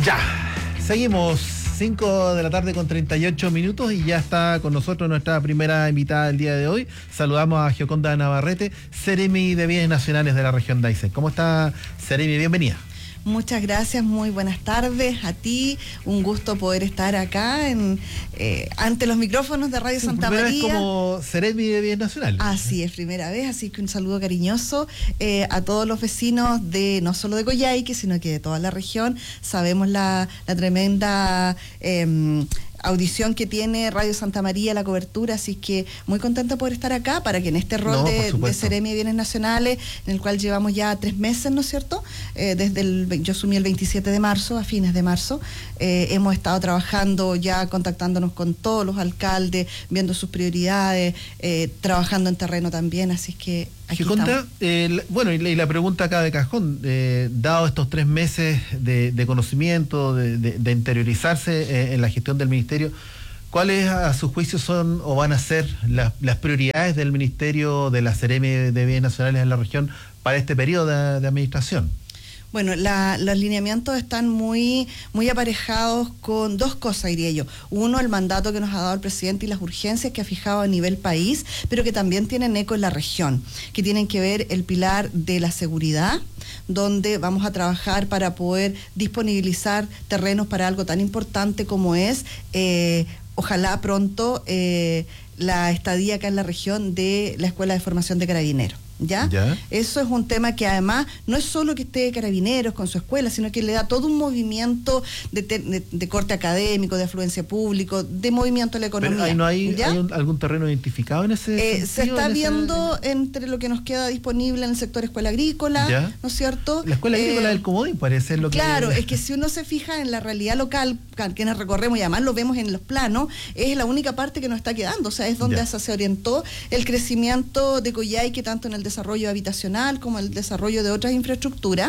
Ya, seguimos, 5 de la tarde con 38 minutos y ya está con nosotros nuestra primera invitada del día de hoy. Saludamos a Gioconda Navarrete, Seremi de Bienes Nacionales de la región de Aysén. ¿Cómo está, Seremi? Bienvenida. Muchas gracias, muy buenas tardes a ti. Un gusto poder estar acá ante los micrófonos de Radio Santa María. Primera vez como Seremi de Bienes Nacionales. Así es, primera vez, así que un saludo cariñoso a todos los vecinos de no solo de Coyhaique, sino que de toda la región. Sabemos la tremenda audición que tiene Radio Santa María, la cobertura, así que muy contenta por estar acá, para que en este rol de Seremi de Bienes Nacionales, en el cual llevamos ya 3 meses, ¿no es cierto? Yo asumí el 27 de marzo, a fines de marzo, hemos estado trabajando ya, contactándonos con todos los alcaldes, viendo sus prioridades, trabajando en terreno también, así que aquí estamos. Bueno, y la pregunta acá de cajón, dado estos 3 meses de conocimiento, de interiorizarse en la gestión del ministerio, ¿cuáles a su juicio son o van a ser las prioridades del ministerio, de la Seremi de Bienes Nacionales en la región para este periodo de administración? Bueno, los lineamientos están muy aparejados con 2 cosas, diría yo. Uno, el mandato que nos ha dado el presidente y las urgencias que ha fijado a nivel país, pero que también tienen eco en la región, que tienen que ver el pilar de la seguridad, donde vamos a trabajar para poder disponibilizar terrenos para algo tan importante como es, ojalá pronto, la estadía acá en la región de la Escuela de Formación de Carabineros. ¿Ya? Eso es un tema que además no es solo que esté Carabineros con su escuela, sino que le da todo un movimiento de corte académico, de afluencia público, de movimiento a la economía. Pero ¿no hay algún terreno identificado en ese sentido? Se está viendo entre lo que nos queda disponible en el sector escuela agrícola, ¿no es cierto? La escuela agrícola del Comodín parece lo que... Claro, es que si uno se fija en la realidad local que nos recorremos, y además lo vemos en los planos, es la única parte que nos está quedando, o sea, es donde se orientó el crecimiento de Coyhaique, tanto en el desarrollo habitacional como el desarrollo de otras infraestructuras,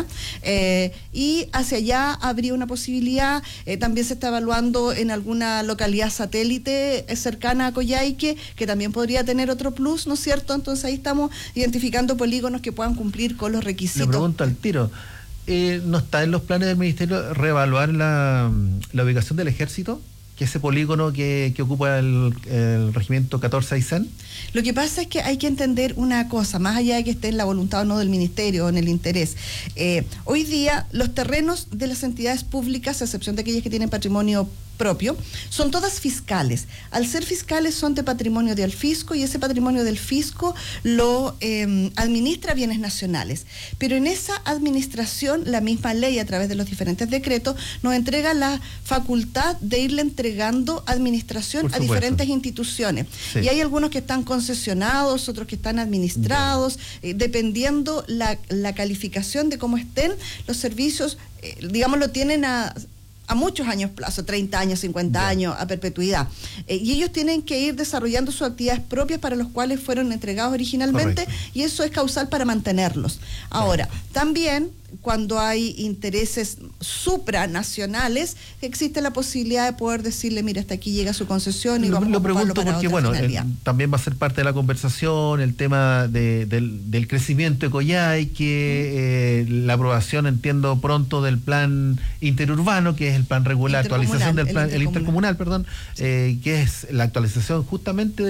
y hacia allá habría una posibilidad. También se está evaluando en alguna localidad satélite cercana a Coyhaique, que también podría tener otro plus, ¿no es cierto? Entonces ahí estamos identificando polígonos que puedan cumplir con los requisitos. Le pregunto al tiro, ¿no está en los planes del ministerio reevaluar la ubicación del ejército? Que ese polígono que ocupa el regimiento 14 Aysén. Lo que pasa es que hay que entender una cosa, más allá de que esté en la voluntad o no del ministerio o en el interés. Hoy día los terrenos de las entidades públicas, a excepción de aquellas que tienen patrimonio propio, son todas fiscales. Al ser fiscales son de patrimonio del fisco, y ese patrimonio del fisco lo administra Bienes Nacionales. Pero en esa administración, la misma ley, a través de los diferentes decretos, nos entrega la facultad de irle entregando administración a diferentes instituciones. Sí. Y hay algunos que están concesionados, otros que están administrados, dependiendo la calificación de cómo estén los servicios, digamos, lo tienen a muchos años plazo, 30 años, 50 años, a perpetuidad. Y ellos tienen que ir desarrollando sus actividades propias para los cuales fueron entregados originalmente. Correcto. Y eso es causal para mantenerlos. Ahora, también cuando hay intereses supranacionales, existe la posibilidad de poder decirle, mira, hasta aquí llega su concesión y vamos a ocuparlo para otra finalidad. También va a ser parte de la conversación el tema del crecimiento de Coyhaique, la aprobación, entiendo, pronto del plan interurbano, que es el plan regular, actualización del plan, el intercomunal, que es la actualización justamente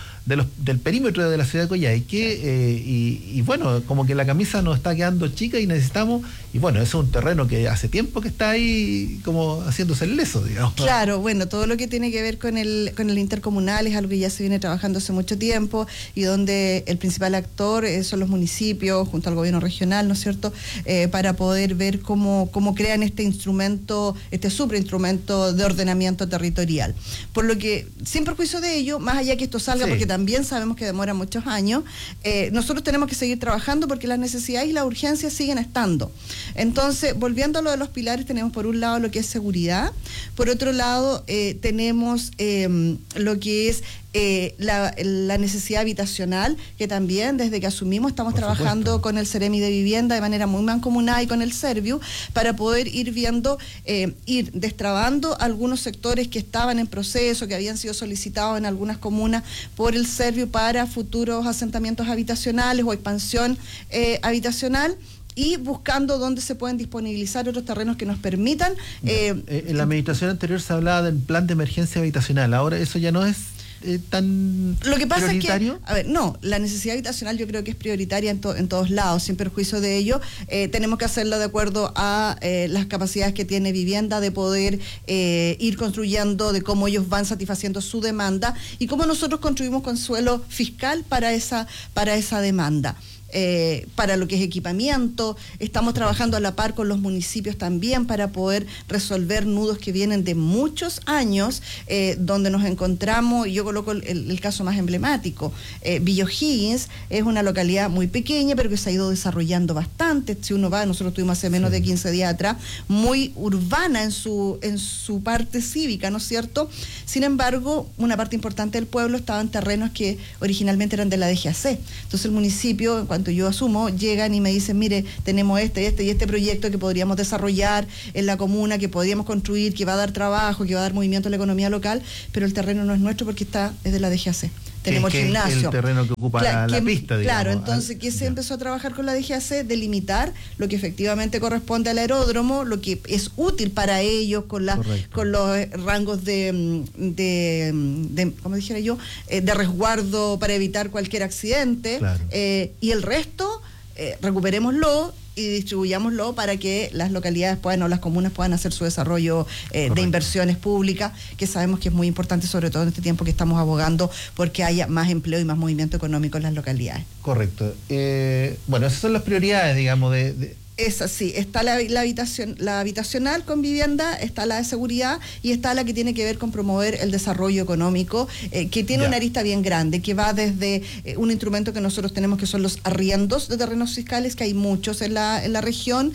del perímetro de la ciudad de Coyhaique, y bueno, como que la camisa nos está quedando chica y necesitamos, y bueno, eso es un terreno que hace tiempo que está ahí como haciéndose el leso, digamos. Claro, bueno, todo lo que tiene que ver con el intercomunal es algo que ya se viene trabajando hace mucho tiempo, y donde el principal actor son los municipios junto al gobierno regional, ¿no es cierto?, para poder ver cómo crean este instrumento, este superinstrumento de ordenamiento territorial. Por lo que, sin perjuicio de ello, más allá que esto salga, porque también sabemos que demora muchos años, nosotros tenemos que seguir trabajando porque las necesidades y las urgencias siguen estando. Entonces, volviendo a lo de los pilares, tenemos por un lado lo que es seguridad, por otro lado tenemos lo que es la necesidad habitacional, que también desde que asumimos estamos trabajando con el Seremi de Vivienda de manera muy mancomunada y con el Serviu, para poder ir viendo, ir destrabando algunos sectores que estaban en proceso, que habían sido solicitados en algunas comunas por el Serviu para futuros asentamientos habitacionales o expansión habitacional, y buscando dónde se pueden disponibilizar otros terrenos que nos permitan. En la administración anterior se hablaba del plan de emergencia habitacional, ahora eso ya no es tan lo que pasa prioritario. Es que, a ver, no, la necesidad habitacional yo creo que es prioritaria en todos lados, sin perjuicio de ello. Tenemos que hacerlo de acuerdo a las capacidades que tiene vivienda de poder ir construyendo, de cómo ellos van satisfaciendo su demanda y cómo nosotros construimos consuelo fiscal para esa demanda. Para lo que es equipamiento, estamos trabajando a la par con los municipios también para poder resolver nudos que vienen de muchos años, donde nos encontramos, y yo coloco el caso más emblemático. Villa O'Higgins es una localidad muy pequeña, pero que se ha ido desarrollando bastante. Si uno va, nosotros tuvimos hace menos de 15 días atrás, muy urbana en su parte cívica, ¿no es cierto? Sin embargo, una parte importante del pueblo estaba en terrenos que originalmente eran de la DGAC. Entonces el municipio, en cuanto yo asumo, llegan y me dicen, mire, tenemos este proyecto que podríamos desarrollar en la comuna, que podríamos construir, que va a dar trabajo, que va a dar movimiento a la economía local, pero el terreno no es nuestro porque es de la DGAC. Tenemos gimnasio. El terreno que ocupa la pista, digamos. Claro, entonces, ¿qué se empezó a trabajar con la DGAC? Delimitar lo que efectivamente corresponde al aeródromo, lo que es útil para ellos, con los rangos de como dijera yo, de resguardo para evitar cualquier accidente. Claro. Y el resto, recuperémoslo y distribuyámoslo para que las localidades puedan, o las comunas puedan hacer su desarrollo de inversiones públicas, que sabemos que es muy importante, sobre todo en este tiempo que estamos abogando porque haya más empleo y más movimiento económico en las localidades. Correcto. Bueno, esas son las prioridades, digamos, Es así, está la habitacional con vivienda, está la de seguridad y está la que tiene que ver con promover el desarrollo económico, que tiene una arista bien grande, que va desde un instrumento que nosotros tenemos que son los arriendos de terrenos fiscales, que hay muchos en la región,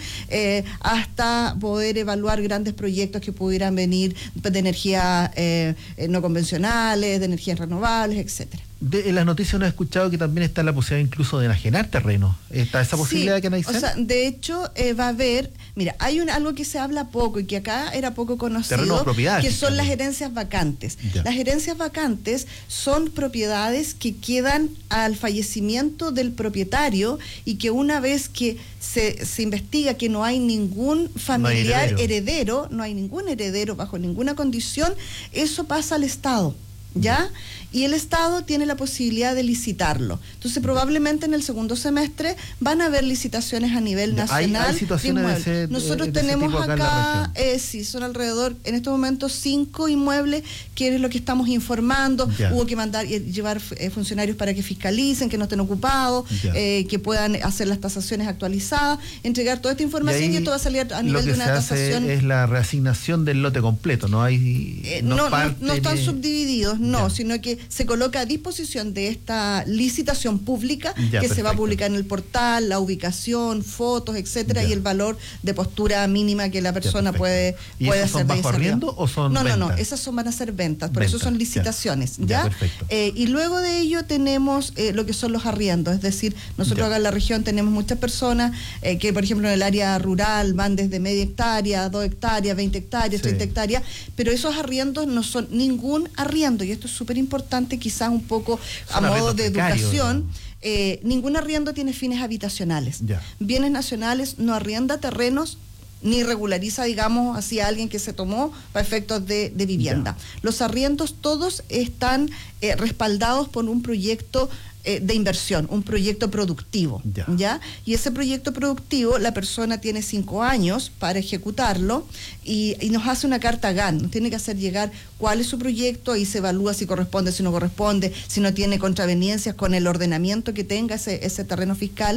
hasta poder evaluar grandes proyectos que pudieran venir de energías no convencionales, de energías renovables, etcétera. En las noticias uno ha escuchado que también está la posibilidad incluso de enajenar terrenos. ¿Está esa posibilidad que analizar? O sea, de hecho, va a haber, mira, hay algo que se habla poco y que acá era poco conocido, que son las herencias vacantes. Ya. Las herencias vacantes son propiedades que quedan al fallecimiento del propietario y que una vez que se investiga que no hay ningún familiar heredero, no hay ningún heredero bajo ninguna condición, eso pasa al Estado, ¿ya? Y el Estado tiene la posibilidad de licitarlo. Entonces, probablemente en el segundo semestre van a haber licitaciones a nivel nacional. ¿Hay situaciones de nosotros tenemos acá, sí, son alrededor, en estos momentos, 5 inmuebles, que es lo que estamos informando. Ya. Hubo que mandar y llevar funcionarios para que fiscalicen, que no estén ocupados, que puedan hacer las tasaciones actualizadas, entregar toda esta información y esto va a salir a nivel de una tasación. Es la reasignación del lote completo, ¿no? Hay no están subdivididos, sino que se coloca a disposición de esta licitación pública se va a publicar en el portal, la ubicación, fotos, etcétera, y el valor de postura mínima que la persona puede hacer. ¿Son bajo arriendo o son ventas? No, esas van a ser ventas, por eso son licitaciones, ¿ya? Y luego de ello tenemos lo que son los arriendos, es decir, nosotros acá en la región tenemos muchas personas que, por ejemplo, en el área rural van desde media hectárea, 2 hectáreas, 20 hectáreas, 30 hectáreas, pero esos arriendos no son ningún arriendo, y esto es súper importante, quizás un poco a modo de educación. Ningún arriendo tiene fines habitacionales. Bienes nacionales no arrienda terrenos ni regulariza, digamos, así a alguien que se tomó para efectos de vivienda. Los arriendos todos están respaldados por un proyecto de inversión, un proyecto productivo, ¿ya? Y ese proyecto productivo, la persona tiene 5 años para ejecutarlo y nos hace una carta GAN, nos tiene que hacer llegar cuál es su proyecto, ahí se evalúa si corresponde, si no corresponde, si no tiene contraveniencias con el ordenamiento que tenga ese terreno fiscal.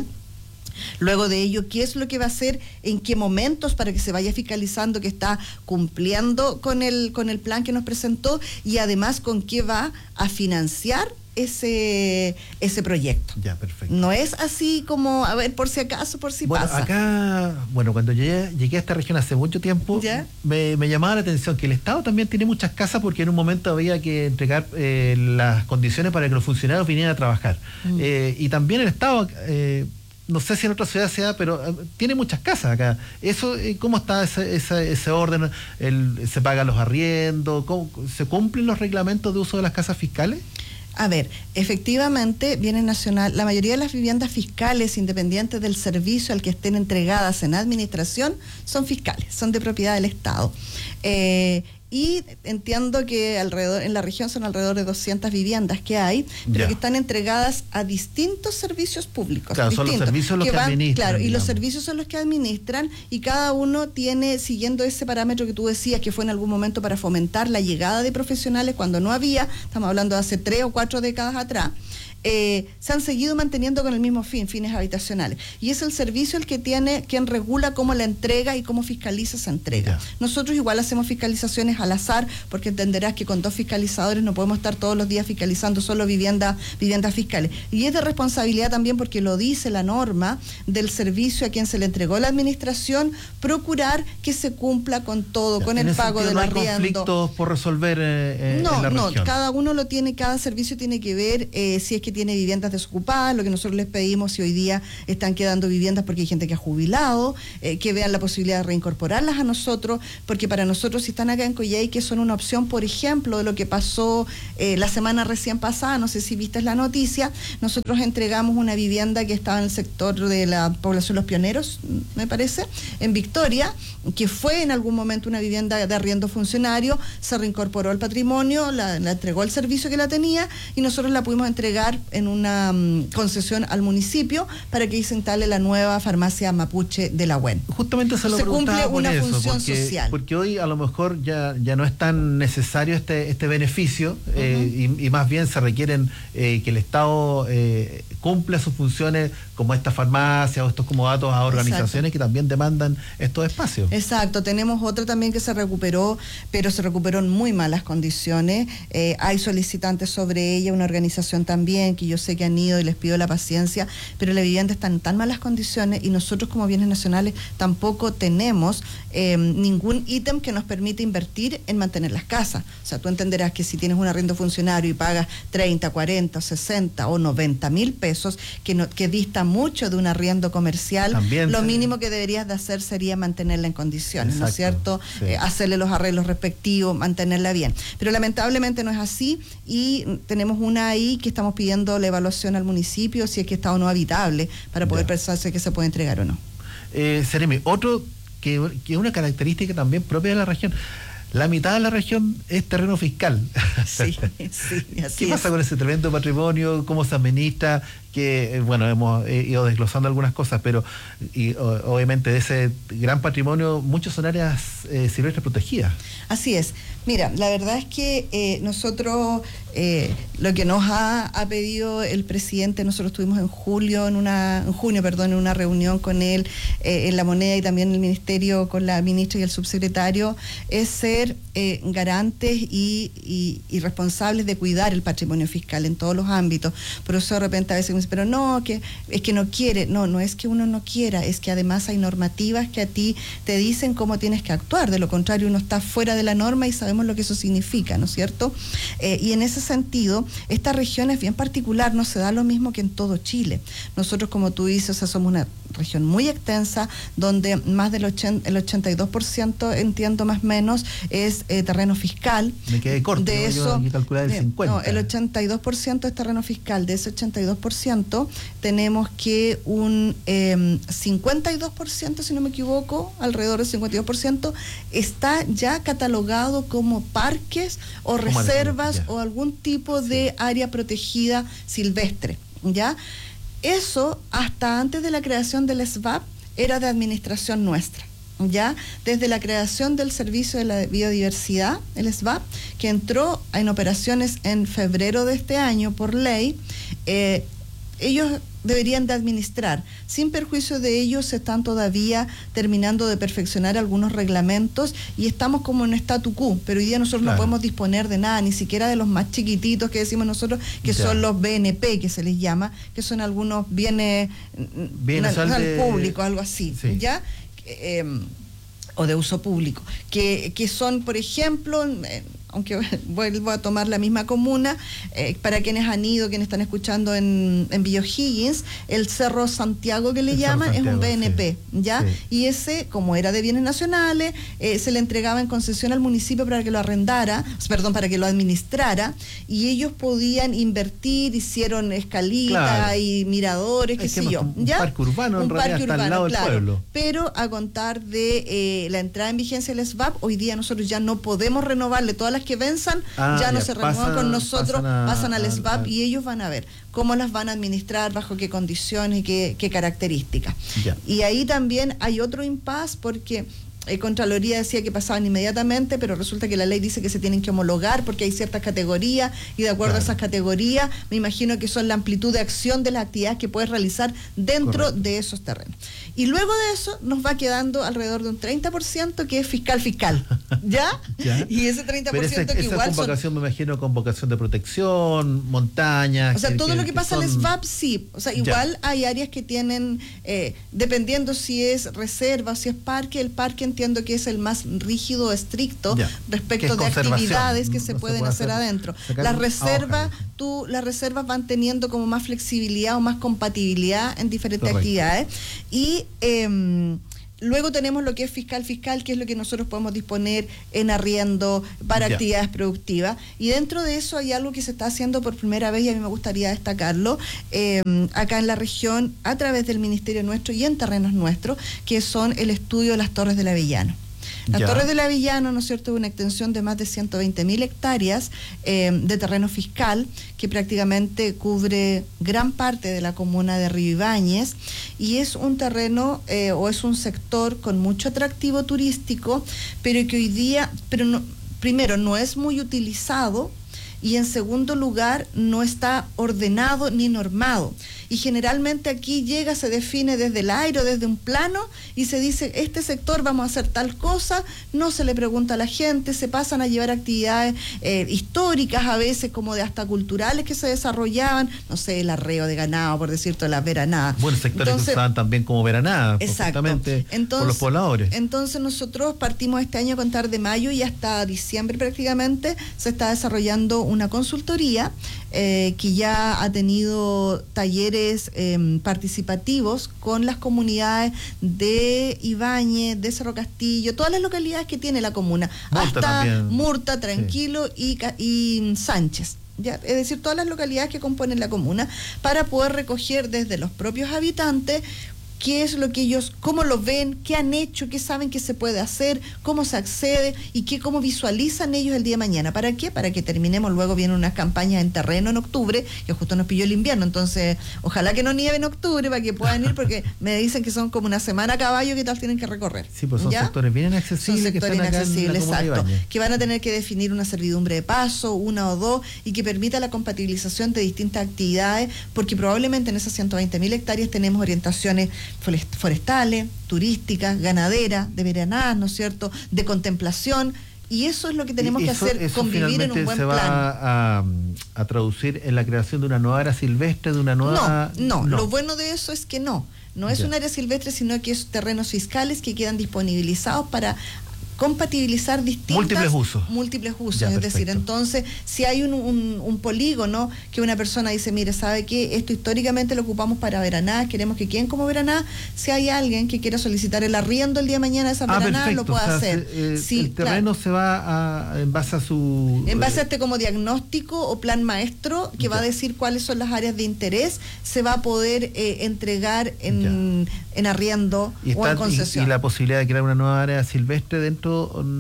Luego de ello, ¿qué es lo que va a hacer? ¿En qué momentos? Para que se vaya fiscalizando que está cumpliendo con el plan que nos presentó y además con qué va a financiar ese proyecto. Ya, perfecto. No es así como, a ver, por si acaso, por si pasa. Acá, cuando llegué a esta región hace mucho tiempo, me llamaba la atención que el Estado también tiene muchas casas porque en un momento había que entregar las condiciones para que los funcionarios vinieran a trabajar. Y también el Estado... no sé si en otra ciudad sea, pero tiene muchas casas acá. Eso, ¿cómo está ese orden? ¿Se pagan los arriendos? ¿Se cumplen los reglamentos de uso de las casas fiscales? A ver, efectivamente, Bienes Nacional, la mayoría de las viviendas fiscales, independientes del servicio al que estén entregadas en administración, son fiscales, son de propiedad del Estado. Y entiendo que en la región son alrededor de 200 viviendas que hay, pero que están entregadas a distintos servicios públicos. Claro, son los servicios los que administran. Claro, y los servicios son los que administran, y cada uno tiene, siguiendo ese parámetro que tú decías, que fue en algún momento para fomentar la llegada de profesionales cuando no había, estamos hablando de hace 3 o 4 décadas atrás. Se han seguido manteniendo con el mismo fines habitacionales. Y es el servicio el que tiene, quien regula cómo la entrega y cómo fiscaliza esa entrega. Nosotros igual hacemos fiscalizaciones al azar, porque entenderás que con 2 fiscalizadores no podemos estar todos los días fiscalizando solo viviendas fiscales. Y es de responsabilidad también, porque lo dice la norma del servicio a quien se le entregó la administración, procurar que se cumpla con todo, con el pago del arriendo. ¿No hay conflictos por resolver en la región? No, cada uno lo tiene, cada servicio tiene que ver si es que tiene viviendas desocupadas, lo que nosotros les pedimos, si hoy día están quedando viviendas porque hay gente que ha jubilado, que vean la posibilidad de reincorporarlas a nosotros, porque para nosotros, si están acá en Coyhaique, son una opción, por ejemplo, de lo que pasó la semana recién pasada, no sé si viste la noticia, nosotros entregamos una vivienda que estaba en el sector de la población Los Pioneros, me parece, en Victoria, que fue en algún momento una vivienda de arriendo funcionario, se reincorporó al patrimonio, la entregó al servicio que la tenía, y nosotros la pudimos entregar en una concesión al municipio para que se instale la nueva farmacia Mapuche de la UEN. Justamente se cumple una eso, función social. Porque hoy a lo mejor ya no es tan necesario este beneficio, y más bien se requieren que el Estado cumpla sus funciones, como esta farmacia o estos comodatos a organizaciones que también demandan estos espacios. Exacto, tenemos otra también que se recuperó, pero se recuperó en muy malas condiciones. Hay solicitantes sobre ella, una organización también, que yo sé que han ido, y les pido la paciencia, pero la vivienda está en tan malas condiciones, y nosotros como Bienes Nacionales tampoco tenemos ningún ítem que nos permita invertir en mantener las casas. O sea, tú entenderás que si tienes un arriendo funcionario y pagas 30, 40, 60 o 90 mil pesos, que dista mucho de un arriendo comercial, también lo mínimo que deberías de hacer sería mantenerla en condiciones. Exacto, ¿no es cierto? Sí. Hacerle los arreglos respectivos, mantenerla bien. Pero lamentablemente no es así, y tenemos una ahí que estamos pidiendo la evaluación al municipio, si es que está o no habitable, para poder pensarse que se puede entregar o no. Seremi, otro que es una característica también propia de la región. La mitad de la región es terreno fiscal. Sí, así ¿Qué pasa con ese tremendo patrimonio? ¿Cómo se administra? Que, bueno, hemos ido desglosando algunas cosas, pero obviamente de ese gran patrimonio, muchos son áreas silvestres protegidas. Así es. Mira, la verdad es que nosotros, lo que nos ha pedido el presidente, nosotros estuvimos en junio, en una reunión con él en La Moneda, y también el ministerio con la ministra y el subsecretario, es ser garantes y responsables de cuidar el patrimonio fiscal en todos los ámbitos. Por eso de repente a veces me dicen, pero no, que es que no quiere. No es que uno no quiera, es que además hay normativas que a ti te dicen cómo tienes que actuar. De lo contrario, uno está fuera de la norma, y sabemos lo que eso significa, ¿no es cierto? Y en ese sentido, esta región es bien particular, no se da lo mismo que en todo Chile. Nosotros, como tú dices, somos una región muy extensa, donde más del el 82%, entiendo más o menos, es terreno fiscal. Me quedé corto, de eso, yo calculaba el 50%. No, el 82% es terreno fiscal. De ese 82% tenemos que un 52%, si no me equivoco, alrededor del 52%, está ya catalogado como parques o reservas o algún tipo de área protegida silvestre, ¿ya? Eso, hasta antes de la creación del SVAP, era de administración nuestra, ¿ya? Desde la creación del Servicio de la Biodiversidad, el SVAP, que entró en operaciones en febrero de este año por ley, ellos deberían de administrar. Sin perjuicio de ellos, se están todavía terminando de perfeccionar algunos reglamentos, y estamos como en statu quo, pero hoy día nosotros no podemos disponer de nada, ni siquiera de los más chiquititos que decimos nosotros, que son los BNP, que se les llama, que son algunos bienes públicos, algo así, ¿ya? O de uso público, que son, por ejemplo, aunque vuelvo a tomar la misma comuna, para quienes han ido, quienes están escuchando en Villa O'Higgins, el Cerro Santiago que le llaman es un BNP, ¿ya? Sí. Y ese, como era de bienes nacionales, se le entregaba en concesión al municipio para que lo arrendara, para que lo administrara, y ellos podían invertir, hicieron escalitas y miradores, qué sé yo. Un parque urbano, en realidad, está al lado del pueblo. Pero a contar de la entrada en vigencia del SVAP, hoy día nosotros ya no podemos renovarle, todas las que venzan ya no se renuevan con nosotros, pasan al SVAP y ellos van a ver cómo las van a administrar, bajo qué condiciones y qué características. Y ahí también hay otro impasse porque Contraloría decía que pasaban inmediatamente, pero resulta que la ley dice que se tienen que homologar porque hay ciertas categorías y de acuerdo a esas categorías, me imagino que son la amplitud de acción de las actividades que puedes realizar dentro de esos terrenos. Y luego de eso nos va quedando alrededor de un 30% que es fiscal, ¿ya? Y ese 30% pero que igual convocación, me imagino, convocación de protección, montañas. O sea, todo lo que pasa en el SVAP, sí. O sea, igual hay áreas que tienen, dependiendo si es reserva o si es parque, el parque entiendo que es el más rígido, estricto respecto de actividades que se pueden hacer adentro. Las reservas, las reservas van teniendo como más flexibilidad o más compatibilidad en diferentes actividades. Y luego tenemos lo que es fiscal, que es lo que nosotros podemos disponer en arriendo para actividades productivas. Y dentro de eso hay algo que se está haciendo por primera vez y a mí me gustaría destacarlo acá en la región a través del Ministerio nuestro y en terrenos nuestros, que son el estudio de las Torres del Avellano. Las Torres del Avellano, ¿no es cierto?, una extensión de más de 120.000 hectáreas de terreno fiscal que prácticamente cubre gran parte de la comuna de Río Ibáñez y es un terreno o es un sector con mucho atractivo turístico, pero que hoy día, primero, no es muy utilizado y en segundo lugar no está ordenado ni normado. Y generalmente aquí llega, se define desde el aire o desde un plano y se dice, este sector vamos a hacer tal cosa, no se le pregunta a la gente, se pasan a llevar actividades históricas, a veces como de hasta culturales que se desarrollaban, no sé, el arreo de ganado, por decirte, las veranadas. Bueno, sectores que usaban también como veranadas, justamente por los pobladores. Entonces nosotros partimos este año a contar de mayo y hasta diciembre prácticamente se está desarrollando una consultoría que ya ha tenido talleres participativos con las comunidades de Ibáñez, de Cerro Castillo, todas las localidades que tiene la comuna, hasta Murta, Tranquilo y Sánchez. Es decir, todas las localidades que componen la comuna, para poder recoger desde los propios habitantes qué es lo que ellos, cómo lo ven, qué han hecho, qué saben que se puede hacer, cómo se accede y cómo visualizan ellos el día de mañana. ¿Para qué? Para que terminemos, luego vienen unas campañas en terreno en octubre, que justo nos pilló el invierno, entonces ojalá que no nieve en octubre para que puedan ir, porque me dicen que son como una semana a caballo que tal tienen que recorrer. Sí, pues son sectores bien inaccesibles. Son sectores inaccesibles, exacto, que van a tener que definir una servidumbre de paso, una o dos, y que permita la compatibilización de distintas actividades, porque probablemente en esas 120.000 hectáreas tenemos orientaciones forestales, turísticas, ganaderas, de veranadas, ¿no es cierto?, de contemplación, y eso es lo que tenemos que hacer, convivir en un buen plan. ¿Eso va a traducir en la creación de una nueva área silvestre, de una nueva...? No, lo bueno de eso es que no es un área silvestre, sino que es terrenos fiscales que quedan disponibilizados para compatibilizar múltiples usos, es decir, entonces si hay un polígono que una persona dice, mire, ¿sabe qué? Esto históricamente lo ocupamos para veranadas, queremos que queden como veranadas, si hay alguien que quiera solicitar el arriendo el día de mañana de esas veranadas, lo puede hacer. El terreno se va en base a su... En base a este como diagnóstico o plan maestro que va a decir cuáles son las áreas de interés, se va a poder entregar en arriendo o en concesión. ¿Y la posibilidad de crear una nueva área silvestre dentro?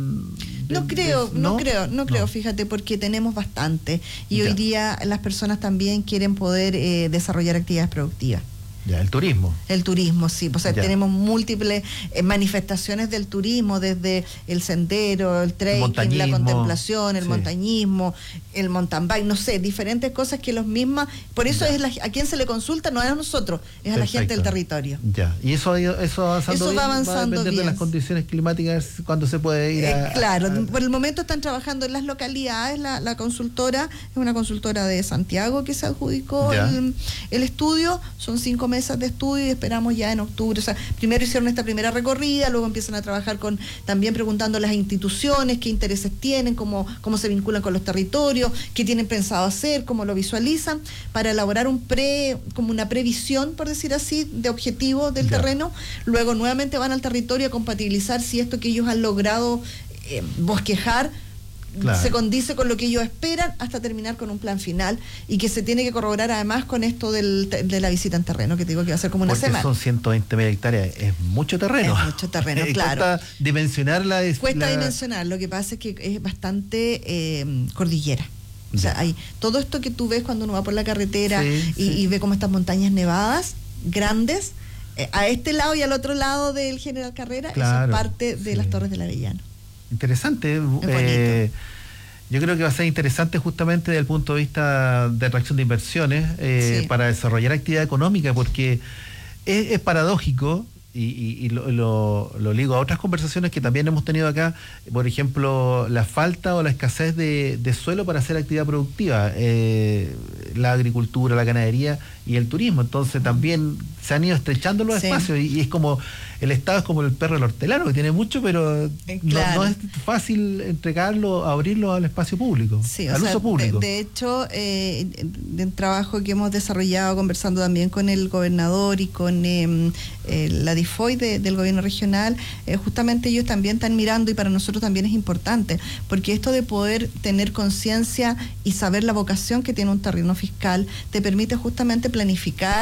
No creo, fíjate, porque tenemos bastante y hoy día las personas también quieren poder desarrollar actividades productivas. El turismo. El turismo, sí. O sea, tenemos múltiples manifestaciones del turismo, desde el sendero, el trekking, la contemplación, el montañismo, el mountain bike, no sé, diferentes cosas que los mismas... Por eso es a quien se le consulta, no es a nosotros, es a la gente del territorio. Y eso avanzando va avanzando va a depender de las condiciones climáticas, cuando se puede ir claro, por el momento están trabajando en las localidades, la consultora es una consultora de Santiago que se adjudicó el estudio, son 5 meses mesas de estudio y esperamos ya en octubre. O sea, primero hicieron esta primera recorrida, luego empiezan a trabajar también preguntando a las instituciones qué intereses tienen, cómo se vinculan con los territorios, qué tienen pensado hacer, cómo lo visualizan, para elaborar como una previsión, por decir así, de objetivo del terreno. Luego nuevamente van al territorio a compatibilizar si esto que ellos han logrado bosquejar se condice con lo que ellos esperan, hasta terminar con un plan final, y que se tiene que corroborar además con esto de la visita en terreno, que te digo que va a ser como una semana. Son 120.000 hectáreas, es mucho terreno. Es mucho terreno, claro. Cuesta dimensionarla. Cuesta dimensionar, lo que pasa es que es bastante cordillera. O sea, hay todo esto que tú ves cuando uno va por la carretera y ve como estas montañas nevadas, grandes, a este lado y al otro lado del General Carrera, eso es parte de las Torres del Avellano. Interesante. Yo creo que va a ser interesante justamente desde el punto de vista de atracción de inversiones para desarrollar actividad económica, porque es paradójico, y lo ligo a otras conversaciones que también hemos tenido acá, por ejemplo, la falta o la escasez de suelo para hacer actividad productiva, la agricultura, la ganadería y el turismo. Entonces también se han ido estrechando los espacios, y es como, el Estado es como el perro del hortelano, que tiene mucho, pero no es fácil entregarlo, abrirlo al espacio público, al uso público. De hecho, del trabajo que hemos desarrollado conversando también con el gobernador y con la DIFOI del gobierno regional, justamente ellos también están mirando, y para nosotros también es importante, porque esto de poder tener conciencia y saber la vocación que tiene un terreno fiscal te permite justamente planificar